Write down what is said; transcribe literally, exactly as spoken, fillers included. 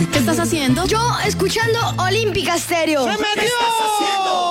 ¿Qué estás haciendo? Yo escuchando Olímpica Stereo. ¡Se metió!